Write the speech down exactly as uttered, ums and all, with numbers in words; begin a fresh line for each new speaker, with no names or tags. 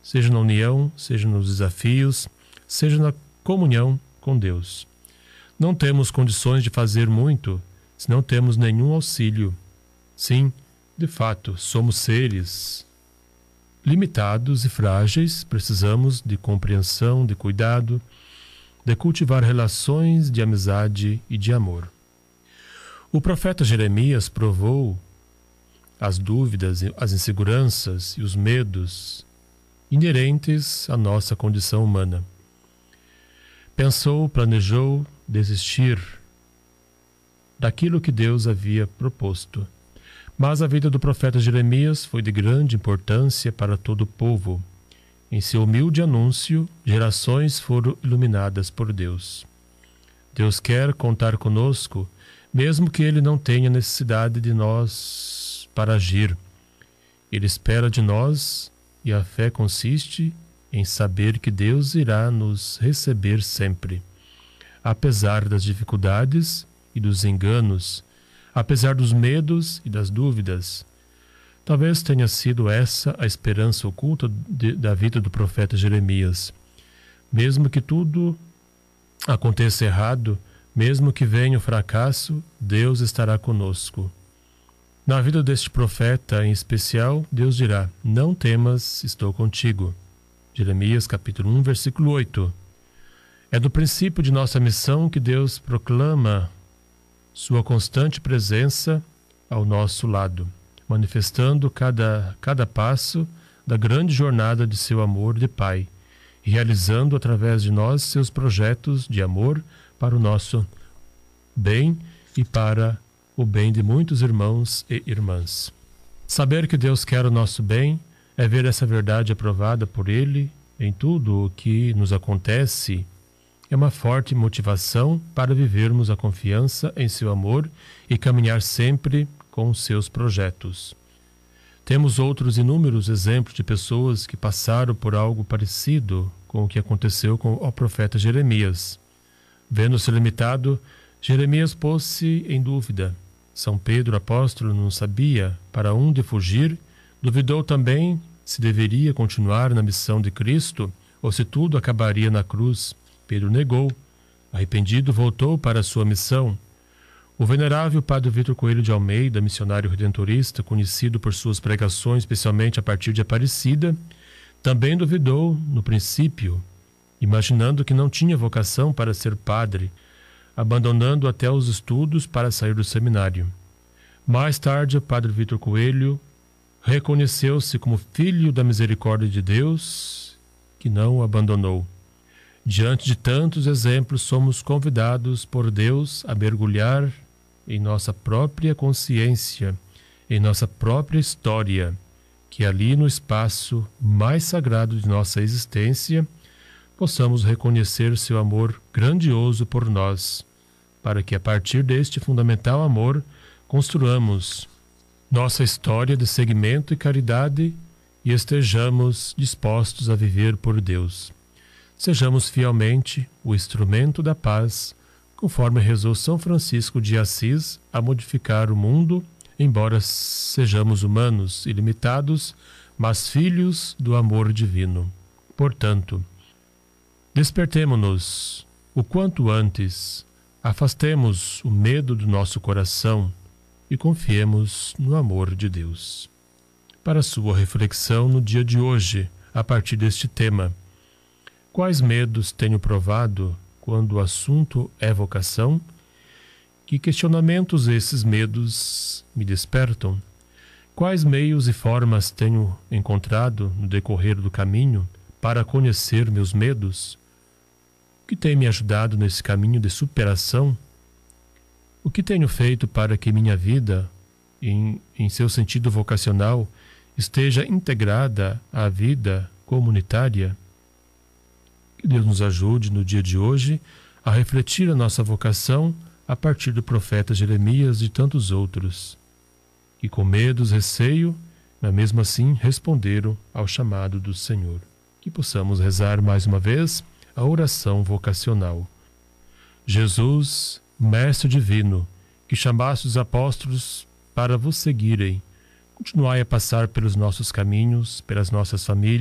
seja na união, seja nos desafios, seja na comunhão com Deus. Não temos condições de fazer muito se não temos nenhum auxílio. Sim, de fato, somos seres limitados e frágeis, precisamos de compreensão, de cuidado, de cultivar relações de amizade e de amor. O profeta Jeremias provou as dúvidas, as inseguranças e os medos inerentes à nossa condição humana. Pensou, planejou desistir daquilo que Deus havia proposto. Mas a vida do profeta Jeremias foi de grande importância para todo o povo. Em seu humilde anúncio, gerações foram iluminadas por Deus. Deus quer contar conosco, mesmo que Ele não tenha necessidade de nós para agir. Ele espera de nós, e a fé consiste em saber que Deus irá nos receber sempre. Apesar das dificuldades e dos enganos, apesar dos medos e das dúvidas. Talvez tenha sido essa a esperança oculta de, da vida do profeta Jeremias. Mesmo que tudo aconteça errado, mesmo que venha o fracasso, Deus estará conosco. Na vida deste profeta em especial, Deus dirá: não temas, estou contigo. Jeremias capítulo um, versículo oito. É do princípio de nossa missão que Deus proclama sua constante presença ao nosso lado, manifestando cada, cada passo da grande jornada de seu amor de Pai, e realizando através de nós seus projetos de amor para o nosso bem e para o bem de muitos irmãos e irmãs. Saber que Deus quer o nosso bem é ver essa verdade aprovada por Ele em tudo o que nos acontece. É uma forte motivação para vivermos a confiança em seu amor e caminhar sempre com seus projetos. Temos outros inúmeros exemplos de pessoas que passaram por algo parecido com o que aconteceu com o profeta Jeremias. Vendo-se limitado, Jeremias pôs-se em dúvida. São Pedro, apóstolo, não sabia para onde fugir, duvidou também se deveria continuar na missão de Cristo ou se tudo acabaria na cruz. Pedro negou. Arrependido, voltou para a sua missão. O venerável padre Vitor Coelho de Almeida, missionário redentorista, conhecido por suas pregações, especialmente a partir de Aparecida, também duvidou no princípio, imaginando que não tinha vocação para ser padre, abandonando até os estudos para sair do seminário. Mais tarde, o padre Vitor Coelho reconheceu-se como filho da misericórdia de Deus, que não o abandonou. Diante de tantos exemplos, somos convidados por Deus a mergulhar em nossa própria consciência, em nossa própria história, que ali no espaço mais sagrado de nossa existência, possamos reconhecer seu amor grandioso por nós, para que a partir deste fundamental amor construamos nossa história de seguimento e caridade e estejamos dispostos a viver por Deus. Sejamos fielmente o instrumento da paz, conforme rezou São Francisco de Assis, a modificar o mundo, embora sejamos humanos e limitados, mas filhos do amor divino. Portanto, despertemo-nos o quanto antes, afastemos o medo do nosso coração e confiemos no amor de Deus. Para sua reflexão no dia de hoje, a partir deste tema: quais medos tenho provado quando o assunto é vocação? Que questionamentos esses medos me despertam? Quais meios e formas tenho encontrado no decorrer do caminho para conhecer meus medos? O que tem me ajudado nesse caminho de superação? O que tenho feito para que minha vida, em, em seu sentido vocacional, esteja integrada à vida comunitária? Que Deus nos ajude no dia de hoje a refletir a nossa vocação a partir do profeta Jeremias e de tantos outros, que com medos, receio, mas mesmo assim responderam ao chamado do Senhor. Que possamos rezar mais uma vez a oração vocacional. Jesus, Mestre Divino, que chamaste os apóstolos para vos seguirem, continuai a passar pelos nossos caminhos, pelas nossas famílias,